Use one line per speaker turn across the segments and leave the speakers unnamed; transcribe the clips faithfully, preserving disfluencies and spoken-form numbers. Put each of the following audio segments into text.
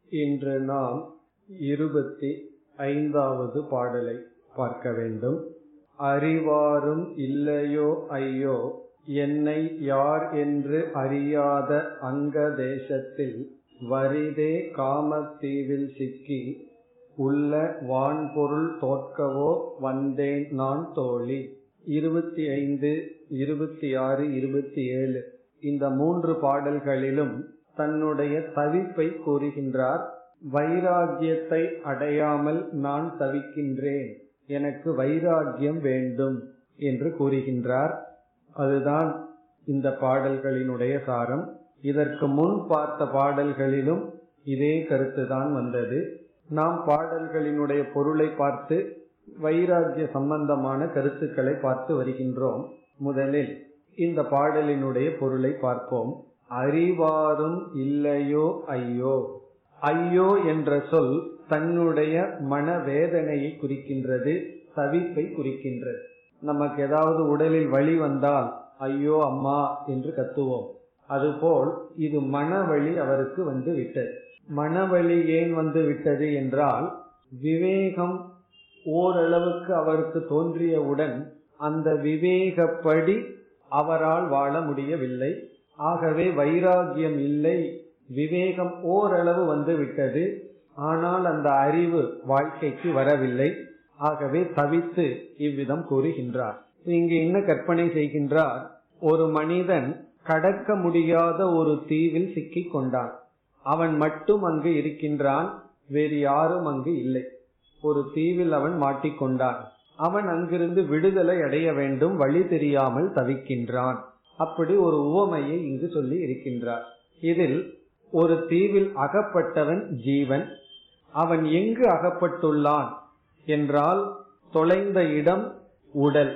இன்று நாம் இருபத்தி ஐந்தாவது பாடலை பார்க்க வேண்டும். அறிவாரும் இல்லையோ ஐயோ என்னை யார் என்று அறியாத அங்க தேசத்தில் வரிதே காமத்தீவில் சிக்கி உள்ள வான்பொருள் தோற்கவோ வந்தேன் நான் தோழி. இருபத்தி ஐந்து, இருபத்தி ஆறு, இருபத்தி ஏழு இந்த மூன்று பாடல்களிலும் தன்னுடைய தவிப்பை கூறுகின்றார். வைராகியத்தை அடையாமல் நான் தவிக்கின்றேன், எனக்கு வைராகியம் வேண்டும் என்று கூறுகின்றார். அதுதான் இந்த பாடல்களினுடைய சாரம். இதற்கு முன் பார்த்த பாடல்களிலும் இதே கருத்துதான் வந்தது. நாம் பாடல்களினுடைய பொருளை பார்த்து வைராகிய சம்பந்தமான கருத்துக்களை பார்த்து வருகின்றோம். முதலில் இந்த பாடலினுடைய பொருளை பார்ப்போம். அறிவாரும் இல்லையோ ஐயோ. ஐயோ என்ற சொல் தன்னுடைய மனவேதனையை குறிக்கின்றது, தவிப்பை குறிக்கின்றது. நமக்கு ஏதாவது உடலில் வலி வந்தால் ஐயோ அம்மா என்று கத்துவோம். அதுபோல் இது மனவலி அவருக்கு வந்து விட்டது. மனவலி ஏன் வந்து விட்டது என்றால், விவேகம் ஓரளவுக்கு அவருக்கு தோன்றியவுடன் அந்த விவேகப்படி அவரால் வாழ முடியவில்லை. ஆகவே வைராகியம் இல்லை, விவேகம் ஓரளவு வந்து விட்டது, ஆனால் அந்த அறிவு வாழ்க்கைக்கு வரவில்லை. ஆகவே தவித்து இவ்விதம் கூறுகின்றார். இங்கு என்ன கற்பனை செய்கின்றார்? ஒரு மனிதன் கடக்க முடியாத ஒரு தீவில் சிக்கிக் கொண்டான். அவன் மட்டும் அங்கு இருக்கின்றான், வேறு யாரும் அங்கு இல்லை. ஒரு தீவில் அவன் மாட்டிக்கொண்டான். அவன் அங்கிருந்து விடுதலை அடைய வேண்டும், வழி தெரியாமல் தவிக்கின்றான். அப்படி ஒரு உவமையை இங்கு சொல்லி இருக்கின்றார். இதில் ஒரு தீவில் அகப்பட்டவன் ஜீவன். அவன் எங்கு அகப்பட்டுள்ளான் என்றால், தொலைந்த இடம் உடல்.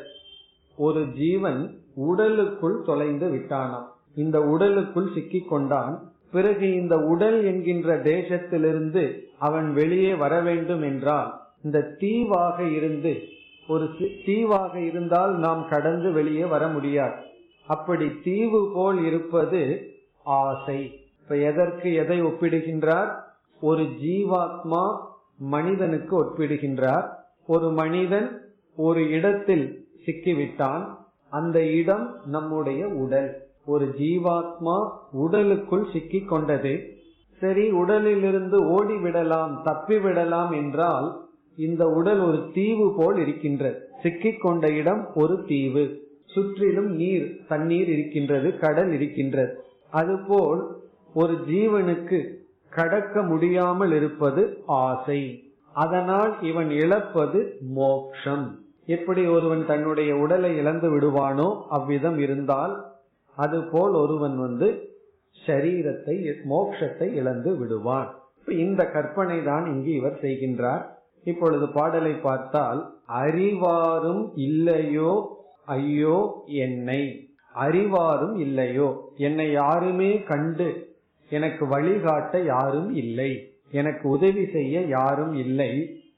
ஒரு ஜீவன் உடலுக்குள் தொலைந்து விட்டானாம். இந்த உடலுக்குள் சிக்கிக் கொண்டான். பிறகு இந்த உடல் என்கின்ற தேசத்திலிருந்து அவன் வெளியே வர வேண்டும் என்றால், இந்த தீவாக இருந்து, ஒரு தீவாக இருந்தால் நாம் கடந்து வெளியே வர முடியாது. அப்படி தீவு போல் இருப்பது ஆசை. இப்ப எதற்கு எதை ஒப்பிடுகின்றார்? ஒரு ஜீவாத்மா மனிதனுக்கு ஒப்பிடுகின்றார். ஒரு மனிதன் ஒரு இடத்தில் சிக்கிவிட்டான், அந்த இடம் நம்முடைய உடல். ஒரு ஜீவாத்மா உடலுக்குள் சிக்கிக் கொண்டது. சரி, உடலிலிருந்து ஓடிவிடலாம், தப்பிவிடலாம் என்றால், இந்த உடல் ஒரு தீவு போல் இருக்கின்றது. சிக்கிக் கொண்ட இடம் ஒரு தீவு, சுற்றிலும் நீர், தண்ணீர் இருக்கின்றது, கடல் இருக்கின்றது. அதுபோல் ஒரு ஜீவனுக்கு கடக்க முடியாமல் இருப்பது ஆசை. அதனால் இவன் இழப்பது மோக்ஷம். எப்படி ஒருவன் தன்னுடைய உடலை இழந்து விடுவானோ அவ்விதம் இருந்தால், அதுபோல் ஒருவன் வந்து ஷரீரத்தை, மோக்ஷத்தை இழந்து விடுவான். இந்த கற்பனை தான் இங்கு இவர் செய்கின்றார். இப்பொழுது பாடலை பார்த்தால், அறிவாரும் இல்லையோ ஐயோ என்னை. அறிவாரும் இல்லையோ, என்னை யாருமே கண்டு எனக்கு வழிகாட்ட யாரும் இல்லை, எனக்கு உதவி செய்ய யாரும் இல்லை.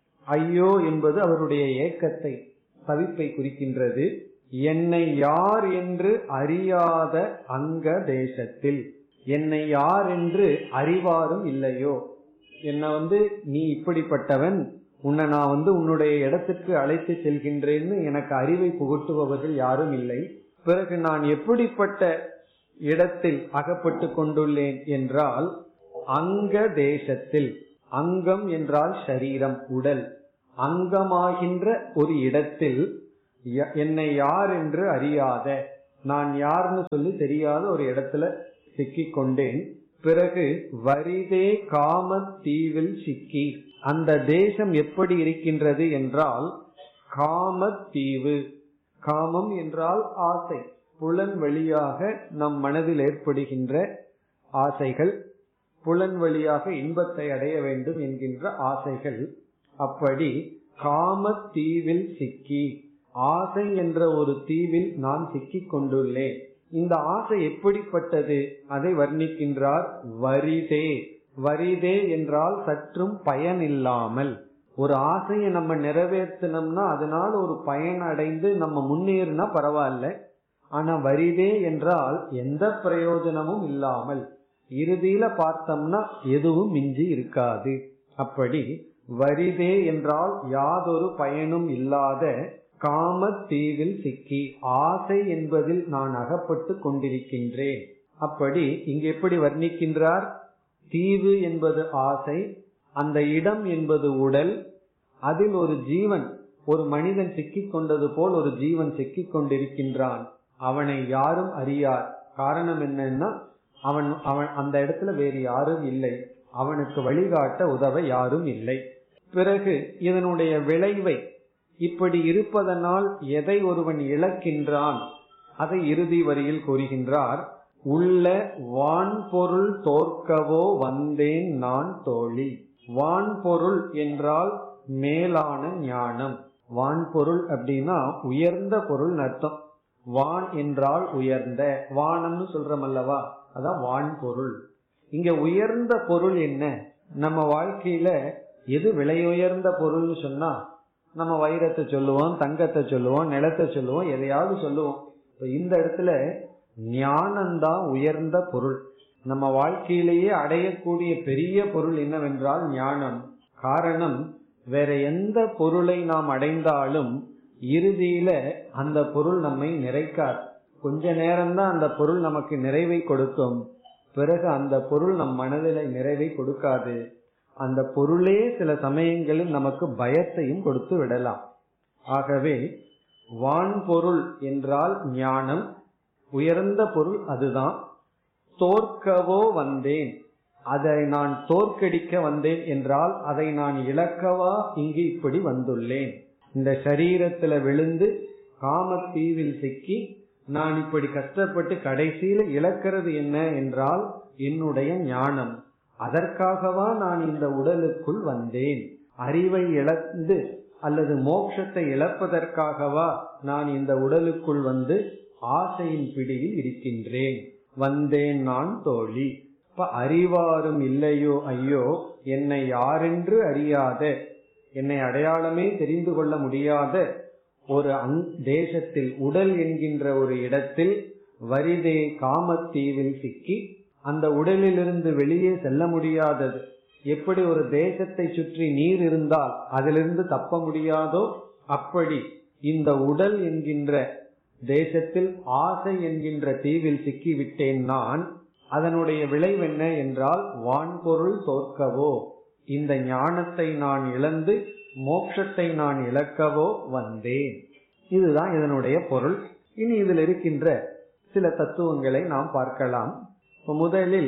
ஐயோ என்பது அவருடைய ஏக்கத்தை, தவிப்பை குறிக்கின்றது. என்னை யார் என்று அறியாத அங்க தேசத்தில், என்னை யார் என்று அறிவாரும் இல்லையோ. என்ன வந்து நீ இப்படிப்பட்டவன், உன்னை நான் வந்து உன்னுடைய இடத்திற்கு அழைத்து செல்கின்றேன்னு எனக்கு அறிவை புகட்டுபவர்கள் யாரும் இல்லை. பிறகு நான் எப்படிப்பட்ட இடத்தில் அகப்பட்டு கொண்டுள்ளேன் என்றால், அங்க தேசத்தில். அங்கம் என்றால் ஷரீரம், உடல். அங்கமாகின்ற ஒரு இடத்தில் என்னை யார் என்று அறியாத, நான் யார்னு சொல்லி தெரியாத ஒரு இடத்துல சிக்கிக் கொண்டேன். பிறகு வரிதே காம தீவில் சிக்கி. அந்த தேசம் எப்படி இருக்கின்றது என்றால், காம தீவு. காமம் என்றால் ஆசை, புலன் வழியாக நம் மனதில் ஏற்படுகின்ற ஆசைகள், புலன் வழியாக இன்பத்தை அடைய வேண்டும் என்கின்ற ஆசைகள். அப்படி காம தீவில் சிக்கி, ஆசை என்ற ஒரு தீவில் நான் சிக்கிக் கொண்டுள்ளேன். இந்த ஆசை எப்படிப்பட்டது அதை வர்ணிக்கின்றார். வரிதே. வரிதே என்றால் சற்றும் பயன் இல்லாமல். ஒரு ஆசையை நம்ம நிறைவேற்றினோம்னா அதனால ஒரு பயன் அடைந்து நம்ம முன்னேறினா பரவாயில்ல. ஆனா வரிதே என்றால் எந்த பிரயோஜனமும் இல்லாமல், இறுதியில பார்த்தோம்னா எதுவும் மிஞ்சி இருக்காது. அப்படி வரிதே என்றால் யாதொரு பயனும் இல்லாத காம தீவில் சிக்கி ஆசை என்பதில் நான் அகப்பட்டு கொண்டிருக்கின்றேன். அப்படி இங்கு எப்படி வர்ணிக்கின்றார்? தீவு என்பது ஆசை, அந்த இடம் என்பது உடல், அதில் ஒரு ஜீவன், ஒரு மனிதன் சிக்கிக் கொண்டது போல் ஒரு ஜீவன் சிக்கிக் கொண்டிருக்கின்றான். அவனை யாரும் அறியார். காரணம் என்னன்னா அவன் அவன் அந்த இடத்துல வேறு யாரும் இல்லை, அவனுக்கு வழிகாட்ட உதவ யாரும் இல்லை. பிறகு இதனுடைய விளைவை, இப்படி இருப்பதனால் எதை ஒருவன் இழக்கின்றான் அதை இறுதி வரியில் கூறுகின்றார். உள்ள வான்பொருள் தோற்கவோ வந்தேன் நான் தோழி. வான்பொருள் என்றால் மேலான ஞானம். வான்பொருள் அப்படின்னா உயர்ந்த பொருள் அர்த்தம். வான் என்றால் உயர்ந்த, வானம்னு சொல்றோம் அல்லவா, அதான் வான்பொருள். இங்க உயர்ந்த பொருள் என்ன? நம்ம வாழ்க்கையில எது விலை உயர்ந்த பொருள்னு சொன்னா நம்ம வைரத்தை சொல்லுவோம், தங்கத்தை சொல்லுவோம், நிலத்தை சொல்லுவோம், எதையாவது சொல்லுவோம். இந்த இடத்துல ஞானம்தான் உயர்ந்த பொருள். நம்ம வாழ்க்கையிலேயே அடையக்கூடிய பெரிய பொருள் என்னவென்றால் ஞானம். காரணம், வேற எந்த பொருளை நாம் அடைந்தாலும் இறுதியில அந்த பொருள் நம்மை நிறைக்காது. கொஞ்ச நேரம்தான் அந்த பொருள் நமக்கு நிறைவை கொடுக்கும், பிறகு அந்த பொருள் நம் மனதில நிறைவை கொடுக்காது. அந்த பொருளே சில சமயங்களில் நமக்கு பயத்தையும் கொடுத்து விடலாம். ஆகவே வான்பொருள் என்றால் ஞானம், உயர்ந்த பொருள் அதுதான். தோற்கவோ வந்தேன், அதை நான் தோற்கடிக்க வந்தேன் என்றால் அதை நான் இழக்கவா இங்கு இப்படி வந்துள்ளேன். இந்த சரீரத்துல விழுந்து காமத்தீவில் சிக்கி நான் இப்படி கஷ்டப்பட்டு கடைசியில இழக்கிறது என்ன என்றால் என்னுடைய ஞானம். அதற்காகவா நான் இந்த உடலுக்குள் வந்தேன். அறிவை இழந்து அல்லது மோட்சத்தை இழப்பதற்காகவா நான் இந்த உடலுக்குள் வந்து ஆசையின் பிடியில் இருக்கின்றேன். வந்தேன் நான் தோழி. இப்ப அறிவாரும் இல்லையோ ஐயோ, என்னை யாரென்று அறியாத, என்னை அடையாளமே தெரிந்து கொள்ள முடியாத ஒரு தேசத்தில், உடல் என்கின்ற ஒரு இடத்தில் வரிதே காமத்தீவில் சிக்கி அந்த உடலிலிருந்து வெளியே செல்ல முடியாதது. எப்படி ஒரு தேசத்தை சுற்றி நீர் இருந்தால் அதிலிருந்து தப்ப முடியாதோ, அப்படி இந்த உடல் என்கின்ற தேசத்தில் ஆசை என்கின்ற தீவில் சிக்கிவிட்டேன் நான். அதனுடைய விளைவென்ன என்றால் வான்பொருள் தோற்கவோ, இந்த ஞானத்தை நான் இழந்து மோட்சத்தை நான் இழக்கவோ வந்தேன். இதுதான் இதனுடைய பொருள். இனி இதில் இருக்கின்ற சில தத்துவங்களை நாம் பார்க்கலாம். முதலில்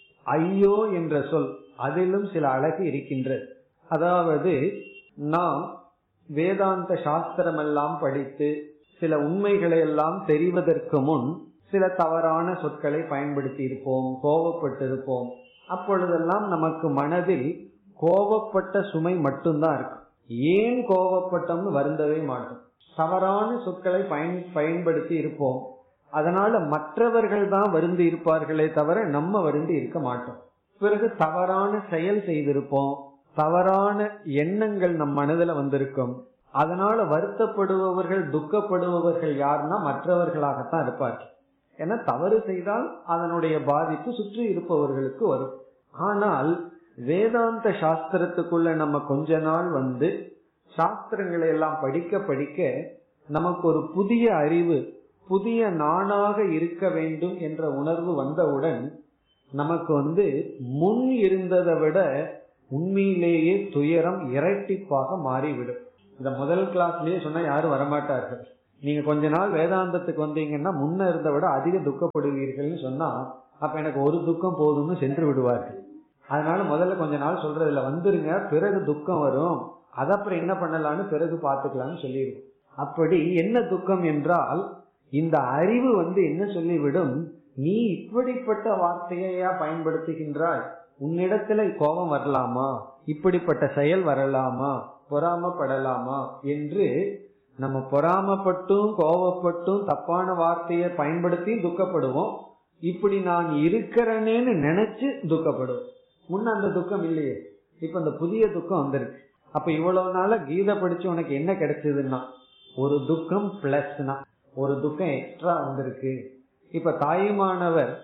ஐயோ என்ற சொல், அதிலும் சில அழகு இருக்கின்றது. அதாவது நாம் வேதாந்த சாஸ்திரம் எல்லாம் படித்து சில உண்மைகளை எல்லாம் தெரிவதற்கு முன் சில தவறான சொற்களை பயன்படுத்தி இருப்போம், கோபப்பட்டிருப்போம். அப்பொழுதெல்லாம் நமக்கு மனதில் கோபப்பட்ட சுமை மட்டும்தான் இருக்கும். ஏன் கோபப்பட்டோம்னு வருந்தவே மாட்டோம். தவறான சொற்களை பயன் பயன்படுத்தி இருப்போம். அதனால மற்றவர்கள் தான் வருந்தி இருப்பார்களே தவிர நம்ம வருந்தி இருக்க மாட்டோம். பிறகு தவறான செயல் செய்திருப்போம், தவறான எண்ணங்கள் நம் மனதில் வந்திருக்கும். அதனால வருத்தப்படுபவர்கள் துக்கப்படுபவர்கள் யாருன்னா மற்றவர்களாகத்தான் இருப்பார்கள். ஏன்னா தவறு செய்தால் அதனுடைய பாதிப்பு சுற்றி இருப்பவர்களுக்கு வரும். ஆனால் வேதாந்த சாஸ்திரத்துக்குள்ள நம்ம கொஞ்ச நாள் வந்து சாஸ்திரங்களை எல்லாம் படிக்க படிக்க நமக்கு ஒரு புதிய அறிவு, புதிய நானாக இருக்க வேண்டும் என்ற உணர்வு வந்தவுடன் நமக்கு வந்து முன் இருந்ததை விட உண்மையிலேயே துயரம் இரட்டிப்பாக மாறிவிடும். இந்த முதல் கிளாஸ்லயே சொன்னா யாரும் வரமாட்டார்கள். நீங்க கொஞ்ச நாள் வேதாந்தத்துக்கு வந்தீங்கன்னா முன்ன இருந்த விட அதிக துக்கப்படுவீர்கள்னு சொன்னா அப்ப எனக்கு ஒரு துக்கம் போதும்னு சென்று விடுவார்கள். அதனால முதல்ல கொஞ்ச நாள் சொல்றதுல வந்துருங்க, பிறகு துக்கம் வரும், அது அப்புறம் என்ன பண்ணலான்னு பிறகு பாத்துக்கலாம்னு சொல்லிடுவோம். அப்படி என்ன துக்கம் என்றால் இந்த அறிவு வந்து என்ன சொல்லிவிடும், நீ இப்படிப்பட்ட வார்த்தையா பயன்படுத்துகின்றாய், உன்னிடத்துல கோபம் வரலாமா, இப்படிப்பட்ட செயல் வரலாமா, பொறாமப்படலாமா என்று நம்ம பொறாமப்பட்டும் கோபப்பட்டும் தப்பான வார்த்தையை பயன்படுத்தி துக்கப்படுவோம். இப்படி நான் இருக்கிறேன்னு நினைச்சு துக்கப்படுவோம். முன்ன அந்த துக்கம் இல்லையே, இப்ப அந்த புதிய துக்கம் வந்திருக்கு. அப்ப இவ்வளவு நாள கீதை படிச்சு உனக்கு என்ன கிடைச்சதுன்னா ஒரு துக்கம் பிளஸ்னா ஒரு துக்கம் எக்ஸ்ட்ரா வந்திருக்கு. இப்ப தாயுமானவர்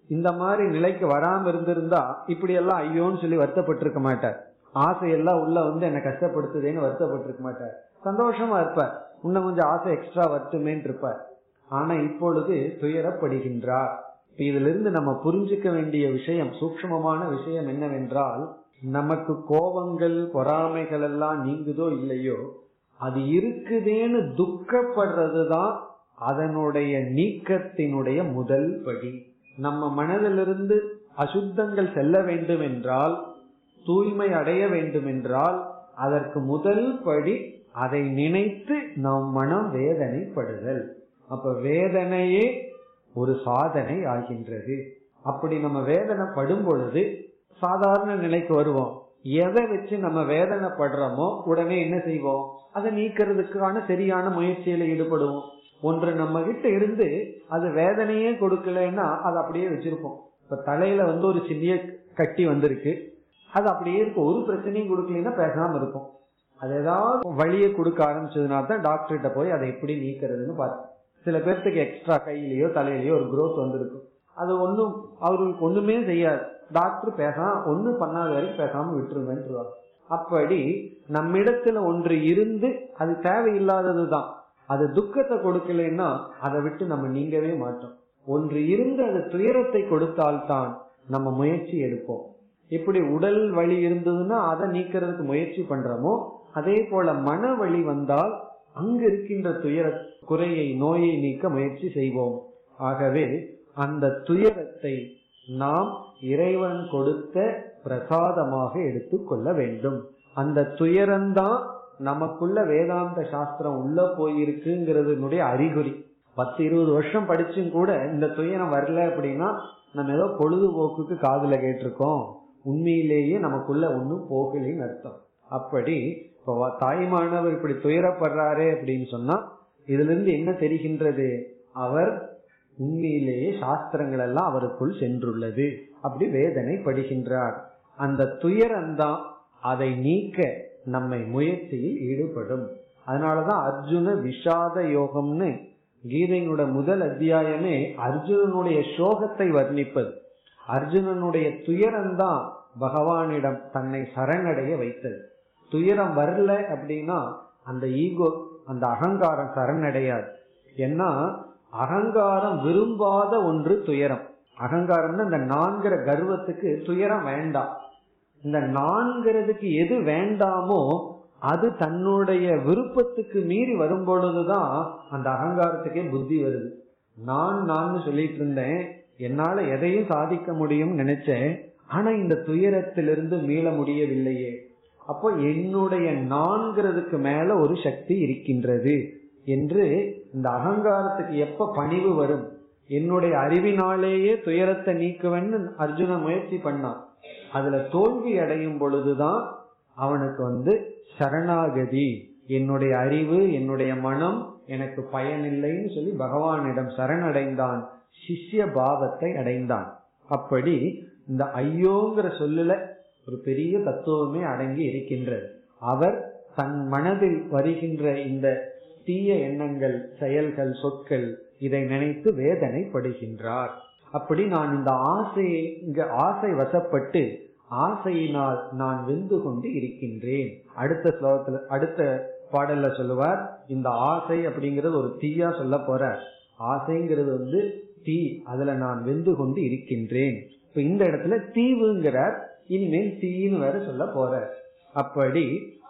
இந்த மாதிரி நிலைக்கு வராம இருந்திருந்தா இப்படி எல்லாம் ஐயோன்னு சொல்லி வருத்தப்பட்டிருக்க மாட்டார். ஆசையெல்லாம் உள்ள வந்து என்ன கஷ்டப்படுத்துதேன்னு வருத்தப்பட்டிருக்க மாட்டார். சந்தோஷமா இருப்பார், இன்னும் கொஞ்சம் ஆசை எக்ஸ்ட்ரா வருத்துமேன்னு இருப்பார். ஆனா இப்பொழுது துயரப்படுகின்றார். இதுல இருந்து நம்ம புரிஞ்சுக்க வேண்டிய விஷயம், சூக்ஷ்மமான விஷயம் என்னவென்றால், நமக்கு கோபங்கள் பொறாமைகள் எல்லாம் நீங்குதோ இல்லையோ, அது இருக்குதேன்னு துக்கப்படுறதுதான் அதனுடைய நீக்கத்தினுடைய முதல் படி. நம்ம மனதிலிருந்து அசுத்தங்கள் செல்ல வேண்டும் என்றால், தூய்மை அடைய வேண்டும் என்றால், அதற்கு முதல் படி அதை நினைத்து நம் மனம் வேதனைப்படுதல். அப்ப வேதனையே ஒரு சாதனை ஆகின்றது. அப்படி நம்ம வேதனைப்படும் பொழுது சாதாரண நிலைக்கு வருவோம். எதை வச்சு நம்ம வேதனைப்படுறோமோ உடனே என்ன செய்வோம், அதை நீக்கிறதுக்கான சரியான முயற்சியில ஈடுபடுவோம். ஒன்று நம்ம கிட்ட இருந்து அது வேதனையே கொடுக்கலன்னா அதை அப்படியே வச்சிருப்போம். இப்ப தலையில வந்து ஒரு சிறிய கட்டி வந்திருக்கு, அது அப்படியே இருக்கு, ஒரு பிரச்சனையும் கொடுக்கலன்னா பேசாம இருக்கும். அது ஏதாவது வழியை கொடுக்க ஆரம்பிச்சதுனா தான் டாக்டர்கிட்ட போய் அதை எப்படி நீக்கிறதுன்னு பார்த்து. சில பேர்த்துக்கு எக்ஸ்ட்ரா கையிலயோ தலையிலயோ ஒரு குரோத் வந்திருக்கும், அது ஒன்னும் அவர்களுக்கு ஒண்ணுமே செய்யாது. டாக்டர் பேசாம ஒண்ணு பண்ணாத வரைக்கும் பேசாம விட்டுருங்க. அப்படி நம்மிடத்துல ஒன்று இருந்து அது தேவையில்லாததுதான், அது துக்கத்தை கொடுக்கலன்னா அதை விட்டு நம்ம நீங்கவே மாட்டோம். ஒன்று இருந்து அது துயரத்தை கொடுத்தால்தான் நம்ம முயற்சி எடுப்போம். எப்படி உடல் வலி இருந்ததுன்னா அதை நீக்கிறதுக்கு முயற்சி பண்றோமோ, அதே போல மன வலி வந்தால் அங்கு இருக்கின்ற துயர குறையை நோயை நீக்க முயற்சி செய்வோம். ஆகவே அந்த துயரத்தை நாம் இறைவன் கொடுத்த பிரசாதமாக எடுத்துக்கொள்ள வேண்டும். அந்த துயரம்தான் நமக்குள்ள வேதாந்த சாஸ்திரம் உள்ள போயிருக்குங்கிறதுனுடைய அறிகுறி. பத்து இருபது வருஷம் படிச்சும் கூட இந்த துயரம் வரல அப்படின்னா நம்ம ஏதோ பொழுதுபோக்குக்கு காதுல கேட்டிருக்கோம், உண்மையிலேயே நமக்குள்ள ஒன்னும் போகலின்னு அர்த்தம். அப்படி இப்போ தாய்மானவர் இப்படி துயரப்படுறாரே அப்படின்னு சொன்னா இதுல இருந்து என்ன தெரிகின்றது, அவர் உண்மையிலேயே சாஸ்திரங்கள் எல்லாம் அவருக்குள் சென்றுள்ளது, அப்படி வேதனை படுகின்றார். அந்த துயரம்தான் அதை நீக்க நம்மை முயற்சியில் ஈடுபடும். அதனாலதான் அர்ஜுன விஷாத யோகம்னு கீதையினுடைய முதல் அத்தியாயமே அர்ஜுனனுடைய சோகத்தை வர்ணிப்பது. அர்ஜுனனுடைய துயரம்தான் பகவானிடம் தன்னை சரணடைய வைத்தது. துயரம் வரல அப்படின்னா அந்த ஈகோ, அந்த அகங்காரம் சரணடையாது. ஏன்னா அகங்காரம் விரும்பாத ஒன்று துயரம். அகங்காரம்னா இந்த நான்கிற கர்வத்துக்கு துயரம் வேண்டாம். இந்த நான்கிறதுக்கு எது வேண்டாமோ அது தன்னுடைய விருப்பத்துக்கு மீறி வரும் பொழுதுதான் அந்த அகங்காரத்துக்கே புத்தி வருது. நான் நான் சொல்லிட்டு இருந்தேன், என்னால எதையும் சாதிக்க முடியும் நினைச்சேன், ஆனா இந்த துயரத்திலிருந்து மீள முடியவில்லையே. அப்போ என்னுடைய நான்கிறதுக்கு மேல ஒரு சக்தி இருக்கின்றது என்று இந்த அகங்காரத்துக்கு எப்ப பணிவு வரும், என்னுடைய அறிவினாலேயே துயரத்தை நீக்குவேன்னு அர்ஜுன முயற்சி பண்ணான். அதுல தோல்வி அடையும் பொழுதுதான் அவனுக்கு வந்து சரணாகதி, என்னுடைய அறிவு என்னுடைய மனம் எனக்கு பயனில்லைன்னு சொல்லி பகவானிடம் சரணடைந்தான், சிஷ்ய பாவத்தை அடைந்தான். அப்படி இந்த ஐயோங்கிற சொல்லுல ஒரு பெரிய தத்துவமே அடங்கி இருக்கின்றது. அவர் தன் மனதில் வருகின்ற இந்த தீய எண்ணங்கள், செயல்கள், சொற்கள் இதை நினைத்து வேதனைப்படுகின்றார். அப்படி நான் இந்த ஆசையை இங்க ஆசை வசப்பட்டு ஆசையினால் நான் வெந்து கொண்டு இருக்கின்றேன். அடுத்த ஸ்லோகத்துல அடுத்த பாடல்ல சொல்லுவார், இந்த ஆசை அப்படிங்கறது ஒரு தீயா சொல்ல போற, ஆசைங்கிறது வந்து தீ, அதுல நான் வெந்து கொண்டு இருக்கின்றேன். இப்ப இந்த இடத்துல தீவுங்கிறார், இனிமேல் தீன்னு வேற சொல்ல போற. அப்படி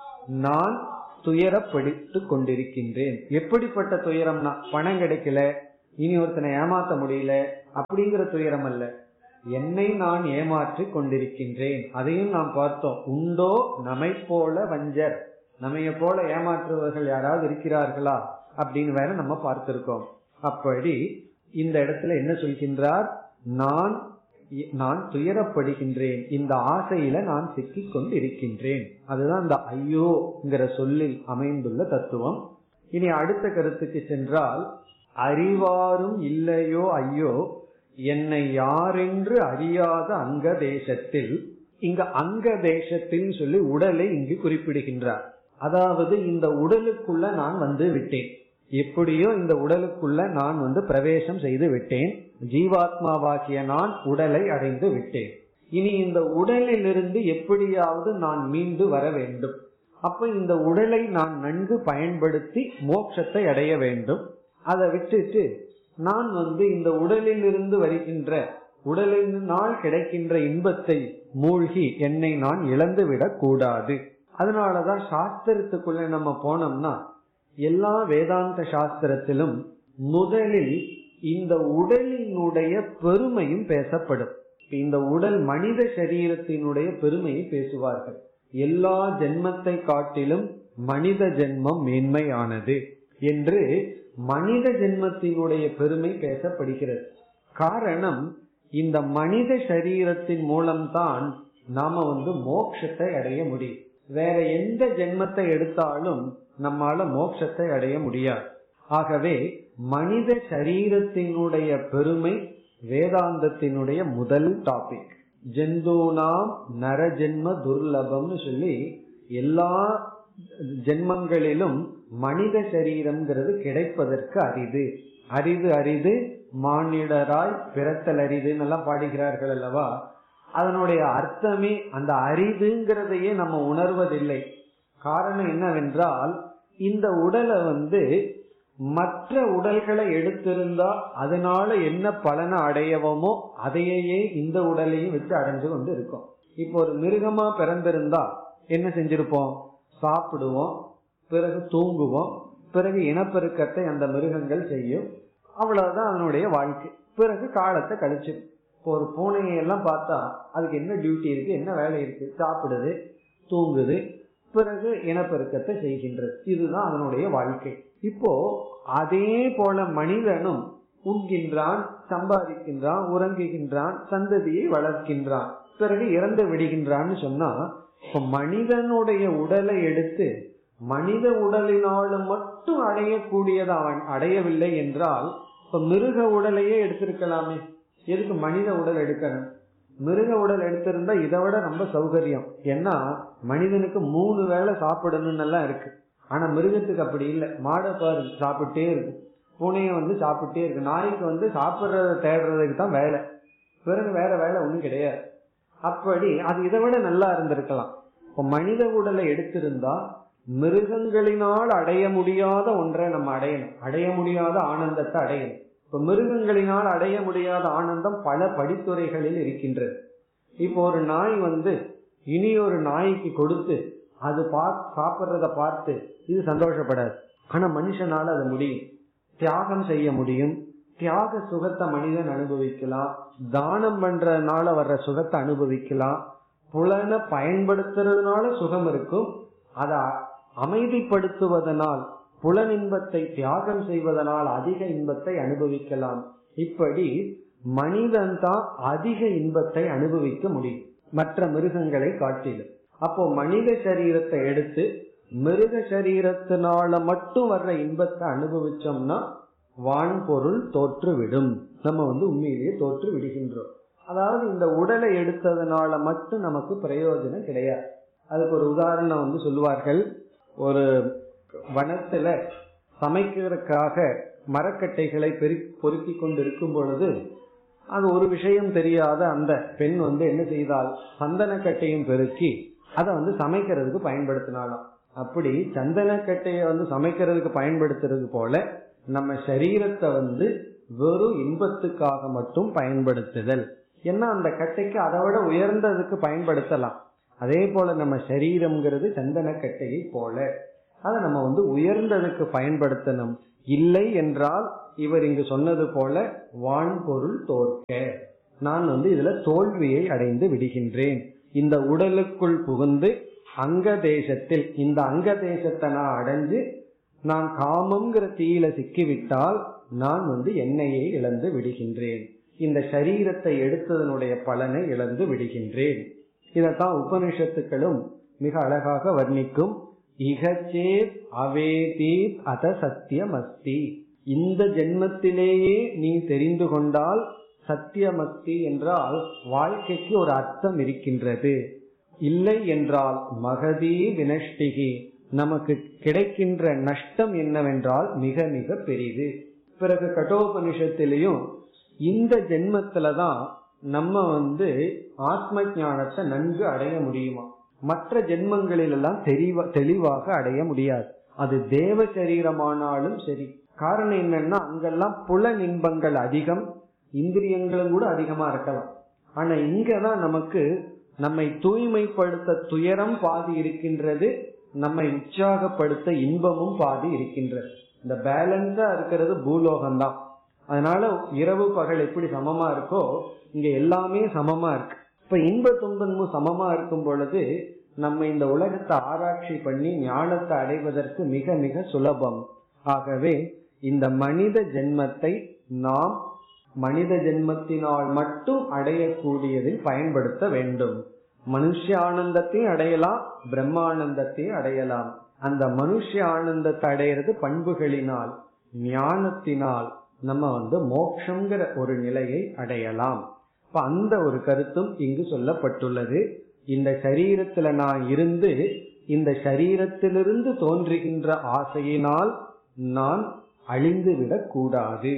நான் துயரப்படுத்து கொண்டிருக்கின்றேன். எப்படிப்பட்ட துயரம்னா, பணம் கிடைக்கல, இனி ஒருத்தனை ஏமாத்த முடியல அப்படிங்கிற துயரம் அல்ல, என்னை நான் ஏமாற்றி கொண்டிருக்கின்றேன். அதையும் நாம் பார்த்தோம். உண்டோ நம்மை போல வஞ்சர், நம்மைய போல ஏமாற்றுவர்கள் யாராவது இருக்கிறார்களா அப்படின்னு வேற நம்ம பார்த்திருக்கோம். அப்படி இந்த இடத்துல என்ன சொல்கின்றார், நான் நான் துயரப்படுகின்றேன், இந்த ஆசையில நான் சிக்கிக் கொண்டு இருக்கின்றேன். அதுதான் இந்த ஐயோங்கிற சொல்லில் அமைந்துள்ள தத்துவம். இனி அடுத்த கருத்துக்கு சென்றால், அறிவாரும் இல்லையோ ஐயோ என்னை யாரென்று அறியாத அங்க தேசத்தில், இங்க அங்க தேசத்தில் சொல்லி உடலை இங்கு குறிப்பிடுகின்றார். அதாவது இந்த உடலுக்குள்ள நான் வந்து விட்டேன். எப்படியோ இந்த உடலுக்குள்ள நான் வந்து பிரவேசம் செய்து விட்டேன், ஜீவாத்மாவாகிய நான் உடலை அடைந்து விட்டேன். இனி இந்த உடலிலிருந்து எப்படியாவது நான் மீண்டு வர வேண்டும். அப்ப இந்த உடலை நான் நன்கு பயன்படுத்தி மோட்சத்தை அடைய வேண்டும். அதை விட்டுட்டு நான் வந்து இந்த உடலில் இருந்து வருகின்ற உடலினால் கிடைக்கின்ற இன்பத்தை மூழ்கி என்னை நான் இழந்து விடக் கூடாது. அதனாலதான் சாஸ்திரத்துக்குள்ள நம்ம போனோம்னா எல்லா வேதாந்த சாஸ்திரத்திலும் முதலில் இந்த உடலினுடைய பெருமையும் பேசப்படும். இந்த உடல் மனித சரீரத்தினுடைய பெருமையை பேசுவார்கள். எல்லா ஜென்மத்தை காட்டிலும் மனித ஜென்மம் மேன்மையானது என்று மனித ஜென்மத்தினுடைய பெருமை பேசப்படுகிறது. காரணம், இந்த மனித சரீரத்தின் மூலம்தான் நாம வந்து மோட்சத்தை அடைய முடியும். வேற எந்த ஜென்மத்தை எடுத்தாலும் நம்மால மோட்சத்தை அடைய முடியாது. ஆகவே மனித சரீரத்தினுடைய பெருமை வேதாந்தத்தினுடைய முதல் டாபிக். ஜெந்தூனாம் நரஜென்ம துர்லபம்னு சொல்லி எல்லா ஜென்மங்களிலும் மனித சரீரம்ங்கிறது கிடைப்பதற்கு அரிது அரிது அரிது மானிடராய் பிறத்தல் அரிதுன்னு எல்லாம் பாடுகிறார்கள் அல்லவா. அதனுடைய அர்த்தமே அந்த அரிதுங்கிறதையே நம்ம உணர்வதில்லை. காரணம் என்னவென்றால், இந்த உடலை வந்து மற்ற உடல்களை எடுத்திருந்தா அதனால என்ன பலனை அடையவோமோ அதையே இந்த உடலையும் வச்சு அடைஞ்சு கொண்டு இருக்கோம். இப்போ ஒரு மிருகமா பிறந்திருந்தா என்ன செஞ்சிருப்போம்? சாப்பிடுவோம், பிறகு தூங்குவோம், பிறகு இனப்பெருக்கத்தை அந்த மிருகங்கள் செய்யும். அவ்வளவுதான் அதனுடைய வாழ்க்கை. பிறகு காலத்தை கழிச்சு. இப்போ ஒரு பூனையெல்லாம் பார்த்தா அதுக்கு என்ன டியூட்டி இருக்கு, என்ன வேலை இருக்கு? சாப்பிடுது, தூங்குது, பிறகு இனப்பெருக்கத்தை செய்கின்றது. இதுதான் அதனுடைய வாழ்க்கை. இப்போ அதே போல மனிதனும் உண்கின்றான், சம்பாதிக்கின்றான், உறங்குகின்றான், சந்ததியை வளர்க்கின்றான், பிறகு இறந்து விடுகின்றான்னு சொன்னா, இப்ப மனிதனுடைய உடலை எடுத்து மனித உடலினாலும் மட்டும் அடையக்கூடியதை அவன் அடையவில்லை என்றால், இப்ப மிருக உடலையே எடுத்திருக்கலாமே, எதுக்கு மனித உடல் எடுக்கணும்? மிருக உடல் எடுத்திருந்தா இதை விட ரொம்ப சௌகரியம். ஏன்னா மனிதனுக்கு மூணு வேளை சாப்பிடணும்னு எல்லாம் இருக்கு. ஆனா மிருகத்துக்கு அப்படி இல்லை. மாடை பாரு சாப்பிட்டே இருக்கு, பூனையை வந்து சாப்பிட்டே இருக்கு, நாய்க்கு வந்து சாப்பிட்றத தேடுறதுக்கு தான் வேலை, பிறகு வேற வேலை ஒண்ணும் கிடையாது. அப்படி அது இதை விட நல்லா இருந்திருக்கலாம். இப்ப மனித உடலை எடுத்திருந்தா மிருகங்களினால் அடைய முடியாத ஒன்றை நம்ம அடையணும், அடைய முடியாத ஆனந்தத்தை அடையணும். இப்ப மிருகங்களினால் அடைய முடியாத ஆனந்தம் பல படித்துறைகளில் இருக்கின்றது. இப்போ ஒரு நாய் வந்து இனி ஒரு நாய்க்கு கொடுத்து அது பா சாப்பிட்றத பார்த்து இது சந்தோஷப்படாது. ஆனா மனுஷனால அது முடியும், தியாகம் செய்ய முடியும். தியாக சுகத்தை மனிதன் அனுபவிக்கலாம், தானம் பண்றதுனால வர்ற சுகத்தை அனுபவிக்கலாம், புலனை பயன்படுத்துறதுனால சுகம் இருக்கும், அதை அமைதிப்படுத்துவதனால் புலன் இன்பத்தை தியாகம் செய்வதனால் அதிக இன்பத்தை அனுபவிக்கலாம். இப்படி மனிதன் தான் அதிக இன்பத்தை அனுபவிக்க முடியும் மற்ற மிருகங்களை காட்டிலும். அப்போ மனித சரீரத்தை எடுத்து மிருக சரீரத்தினால மட்டும் வர்ற இன்பத்தை அனுபவிச்சோம்னா வான்பொருள் தோற்றுவிடும். நம்ம வந்து உண்மையிலேயே தோற்று விடுகின்றோம். அதாவது இந்த உடலை எடுத்ததுனால மட்டும் நமக்கு பிரயோஜனம் கிடையாது. அதுக்கு ஒரு உதாரணம் வந்து சொல்லுவார்கள். ஒரு வனத்துல சமைக்கிறதுக்காக மரக்கட்டைகளை பொறுக்கி கொண்டு இருக்கும் பொழுது அது ஒரு விஷயம் தெரியாத அந்த பெண் வந்து என்ன செய்தால், சந்தனக்கட்டையும் பெருக்கி அதை வந்து சமைக்கிறதுக்கு பயன்படுத்தினாலும். அப்படி சந்தனக்கட்டையை வந்து சமைக்கிறதுக்கு பயன்படுத்துறது போல நம்ம சரீரத்தை வந்து வெறும் இன்பத்துக்காக மட்டும் பயன்படுத்துதல். ஏன்னா அந்த கட்டைக்கு அதை விட உயர்ந்ததுக்கு பயன்படுத்தலாம். அதே போல நம்ம சரீரம்ங்கிறது சந்தனக்கட்டையை போல அதை நம்ம வந்து உயர்ந்ததுக்கு பயன்படுத்தணும். இல்லை என்றால் இவர் இங்கு சொன்னது போல வான்பொருள் தோற்க, நான் வந்து இதுல தோல்வியை அடைந்து விடுகின்றேன். இந்த உடலுக்குள் புகுந்து அங்க தேசத்தில் இந்த அங்க தேசத்தை நான் அடைஞ்சு நான் காமம்ங்கிற தீயில சிக்கிவிட்டால் நான் வந்து என்னையே இழந்து விடுகின்றேன், இந்த சரீரத்தை எடுத்ததனுடைய பலனை இழந்து விடுகின்றேன். இதத்தான் உபனிஷத்துக்களும் மிக அழகாக வர்ணிக்கும். இகச்சேத் அவேதீத் அத சத்தியமஸ்தி, இந்த ஜென்மத்திலேயே நீ தெரிந்து கொண்டால் சத்தியமஸ்தி என்றால் வாழ்க்கைக்கு ஒரு அர்த்தம் இருக்கின்றது. இல்லை என்றால் மகதி வினஷ்டிகி, நமக்கு கிடைக்கின்ற நஷ்டம் என்னவென்றால் மிக மிக பெரிது. பிறகு கட்டோபனிஷத்திலையும் இந்த ஜென்மத்துலதான் நம்ம வந்து ஆத்ம ஞானத்தை நன்கு அடைய முடியுமா, மற்ற ஜென்மங்களிலெல்லாம் தெளிவா தெளிவாக அடைய முடியாது. அது தேவ சரீரமானாலும் சரி. காரணம் என்னன்னா அங்கெல்லாம் புல இன்பங்கள் அதிகம், இந்திரியங்களும் கூட அதிகமா இருக்கலாம். ஆனா இங்கதான் நமக்கு நம்மை தூய்மைப்படுத்த துயரம் பாதி இருக்கின்றது, நம்மை உற்சாகப்படுத்த இன்பமும் பாதி இருக்கின்றது. இந்த பேலன்ஸா இருக்கிறது பூலோகம்தான். அதனால இரவு பகல் எப்படி சமமா இருக்கோ இங்க எல்லாமே சமமா இருக்கு. இப்ப இன்ப துன்பமும் சமமா இருக்கும் பொழுது நம்ம இந்த உலகத்தை ஆராய்ச்சி பண்ணி ஞானத்தை அடைவதற்கு மிக மிக சுலபம். ஆகவே இந்த மனித ஜென்மத்தை நாம் மனித ஜென்மத்தினால் மட்டும் அடையக்கூடியதில் பயன்படுத்த வேண்டும். மனுஷ ஆனந்தத்தையும் அடையலாம், பிரம்மானந்தத்தையும் அடையலாம். அந்த மனுஷ ஆனந்தத்தை அடையிறது பண்புகளினால், ஞானத்தினால் நம்ம வந்து மோட்சங்கிற ஒரு நிலையை அடையலாம். இப்ப அந்த ஒரு கருத்தும் இங்கு சொல்லப்பட்டுள்ளது. இந்த சரீரத்துல நான் இருந்து இந்த சரீரத்திலிருந்து தோன்றுகின்ற ஆசையினால் நான் அழிந்து விடக் கூடாது.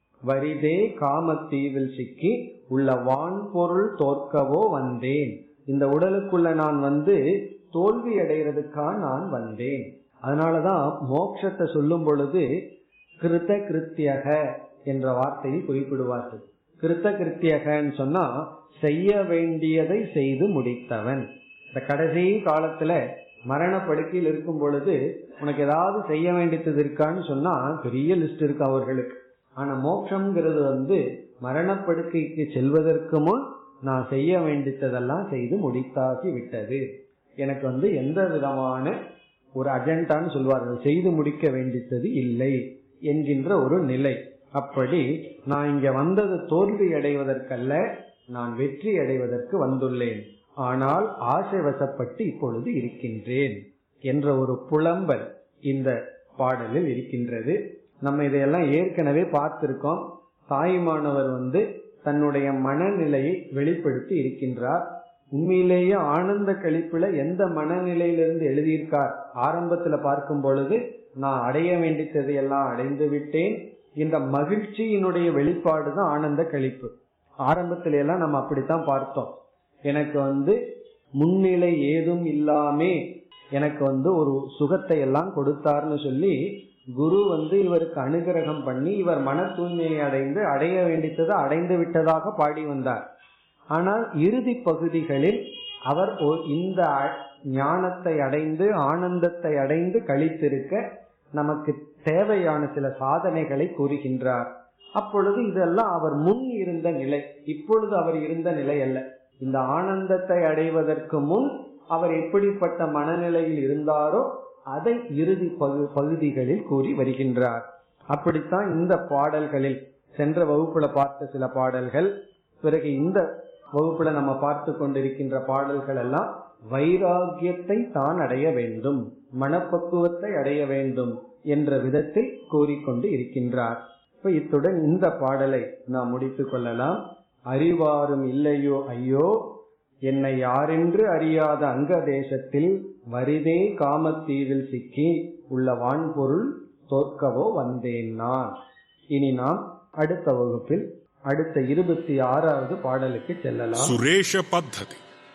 வரிதே காமத்தீவில் சிக்கி உள்ள வான்பொருள் தோற்கவோ வந்தேன். இந்த உடலுக்குள்ள நான் வந்து தோல்வி அடைகிறதுக்காக நான் வந்தேன். அதனாலதான் மோட்சத்தை சொல்லும் பொழுது கிருத்த கிருத்தியக என்ற வார்த்தையை குறிப்பிடுவார்கள். கிருத்த கிருத்தியகன்னு சொன்னா செய்ய வேண்டியதை செய்து முடித்தவன். இந்த கடைசி காலத்துல மரண படுக்கையில் இருக்கும் பொழுது உனக்கு ஏதாவது செய்ய வேண்டியது இருக்கான்னு சொன்னா பெரிய லிஸ்ட் இருக்கு அவர்களுக்கு. ஆனா மோட்சம்ங்கிறது வந்து மரணப்படுக்கைக்கு செல்வதற்கு முன் நான் செய்ய வேண்டியதெல்லாம் செய்து முடித்தாகி விட்டது. எனக்கு வந்து எந்த விதமான ஒரு அஜெண்டான்னு சொல்வார்கள், செய்து முடிக்க வேண்டியது இல்லை என்கின்ற ஒரு நிலை. அப்படி நான் இங்க வந்தது தோல்வி அடைவதற்கல்ல, நான் வெற்றி அடைவதற்கு வந்துள்ளேன். ஆனால் ஆசை வசப்பட்டு இப்பொழுது இருக்கின்றேன் என்ற ஒரு புலம்பல் இந்த பாடலில் இருக்கின்றது. நம்ம இதையெல்லாம் ஏற்கனவே பார்த்திருக்கோம். தாய்மானவர் வந்து தன்னுடைய மனநிலையை வெளிப்படுத்தி இருக்கின்றார். உண்மையிலேயே ஆனந்த கழிப்புல எந்த மனநிலையிலிருந்து எழுதியிருக்கார்? ஆரம்பத்துல பார்க்கும் பொழுது நான் அடைய வேண்டியதை எல்லாம் அடைந்து விட்டேன். இந்த மகிழ்ச்சியினுடைய வெளிப்பாடுதான் ஆனந்த கழிப்பு. ஆரம்பத்தில எல்லாம் நம்ம அப்படித்தான் பார்த்தோம். எனக்கு வந்து முன்னிலை ஏதும் இல்லாமே எனக்கு வந்து ஒரு சுகத்தை எல்லாம் கொடுத்தார்னு சொல்லி குரு வந்து இவருக்கு அனுகிரகம் பண்ணி இவர் மன தூய்மையை அடைந்து அடைய வேண்டியதை அடைந்து விட்டதாக பாடி வந்தார். ஆனால் இறுதி பகுதிகளில் அவர் இந்த ஞானத்தை அடைந்து ஆனந்தத்தை அடைந்து கழித்திருக்க நமக்கு தேவையான சில சாதனைகளை கூறுகின்றார். அப்பொழுது இதெல்லாம் அவர் முன் இருந்த நிலை, இப்பொழுது அவர் இருந்த நிலை அல்ல. இந்த ஆனந்தத்தை அடைவதற்கு முன் அவர் எப்படிப்பட்ட மனநிலையில் இருந்தாரோ அதை இறுதி பகுதிகளில் கூறி வருகின்றார். அப்படித்தான் இந்த பாடல்களில் சென்ற வகுப்புல பார்த்த சில பாடல்கள், பிறகு இந்த வகுப்புல நம்ம பார்த்து கொண்டிருக்கின்ற பாடல்கள் எல்லாம் வைராகியத்தை தான் அடைய வேண்டும், மனப்பக்குவத்தை அடைய வேண்டும் என்ற விதத்தில் கூறிக்கொண்டு இருக்கின்றார். இப்ப இத்துடன் இந்த பாடலை நாம் முடித்துக் கொள்ளலாம். அறிவாரும் இல்லையோ ஐயோ என்னை யாரென்று அறியாத அங்க தேசத்தில் வரிதே காமத்தீவில் சிக்கி உள்ள வான்பொருள் தோற்கவோ வந்தேன் நான். இனி நாம் அடுத்த வகுப்பில் அடுத்த இருபத்தி ஆறாவது பாடலுக்கு செல்லலாம்.
சுரேஷ பத்ததி,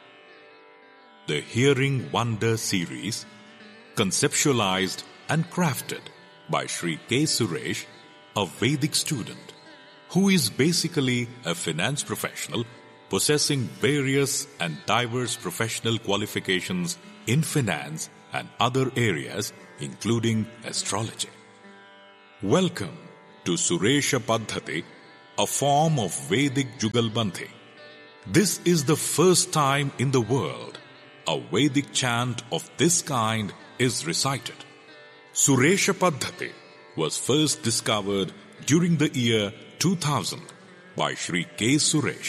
The Hearing Wonder series, conceptualized and crafted by Shri K. Suresh, a Vedic student who is basically a finance professional possessing various and diverse professional qualifications in finance and other areas including astrology. Welcome to Suresha Paddhati, a form of Vedic Jugalbandhi. This is the first time in the world a Vedic chant of this kind is recited. Suresha Paddhati was first discovered during the year two thousand by Shri K. Suresh.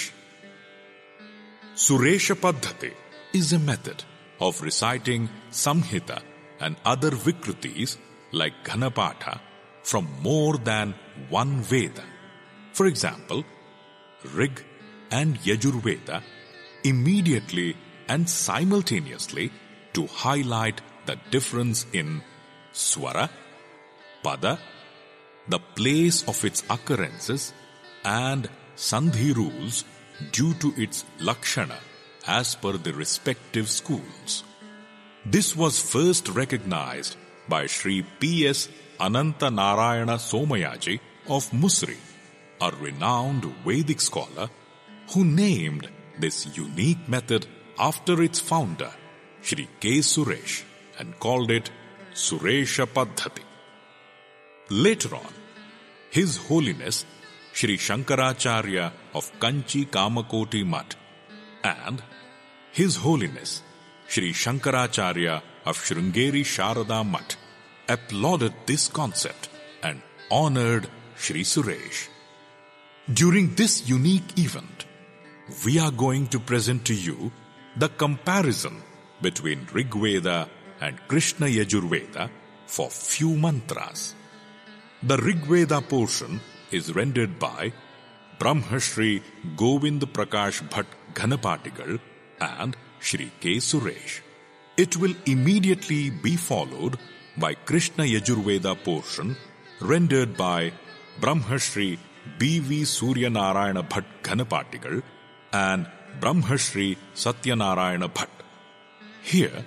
Suresha Paddhati is a method of reciting Samhita and other Vikrutis like Ghanapatha from more than one Veda. For example, Rig and Yajurveda immediately and simultaneously to highlight the difference in swara, pada, the place of its occurrences, and sandhi rules due to its lakshana as per the respective schools. This was first recognized by Sri P S Ananta Narayana Somayaji of Musri, a renowned Vedic scholar who named this unique method after its founder, Sri K. Suresh, and called it Suresha Paddhati. Later on, His Holiness Sri Shankaracharya of Kanchi Kamakoti Mutt and His Holiness Sri Shankaracharya of Sringeri Sharada Mutt applauded this concept and honored Sri Suresh. During this unique event, we are going to present to you the comparison between Rigveda and Krishna Yajurveda for few mantras. The Rigveda portion is rendered by Brahmashri Govind Prakash Bhatt Ghanapatigal and Sri K. Suresh. It will immediately be followed by Krishna Yajurveda portion rendered by Brahmashri B V Suryanarayana Bhatt Ghanapatigal and Brahmashri Satyanarayana Bhatt. Here,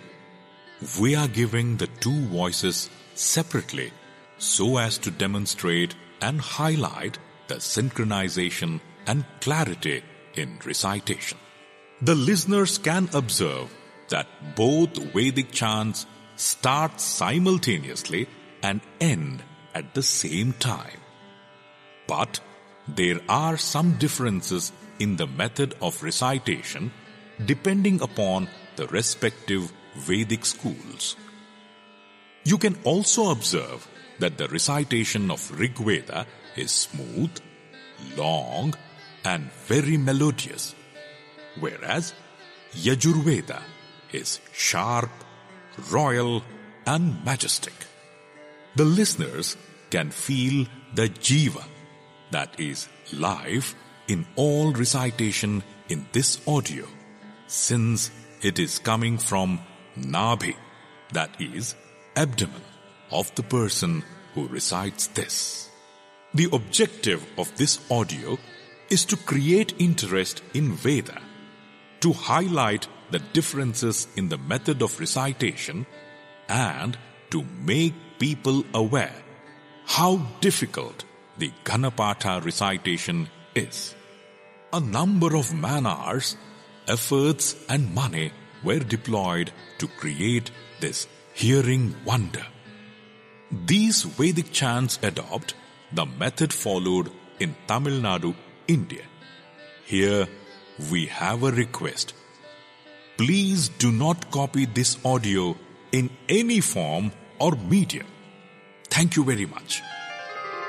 we are giving the two voices separately so as to demonstrate and highlight the synchronization and clarity in recitation. The listeners can observe that both Vedic chants start simultaneously and end at the same time. But there are some differences in the method of recitation depending upon the respective Vedic schools. You can also observe that the recitation of Rigveda is smooth, long, and very melodious, whereas Yajurveda is sharp, royal, and majestic. The listeners can feel the jiva, that is life, in all recitation in this audio, since it is coming from Nabhi, that is abdomen, of the person who recites this. The objective of this audio is to create interest in Veda, to highlight the differences in the method of recitation, and to make people aware how difficult the Ganapatha recitation is. A number of man-hours, efforts and money were deployed to create this hearing wonder. These Vedic chants adopt the method followed in Tamil Nadu, India. Here we have a request. Please do not copy this audio in any form or medium. Thank you very much.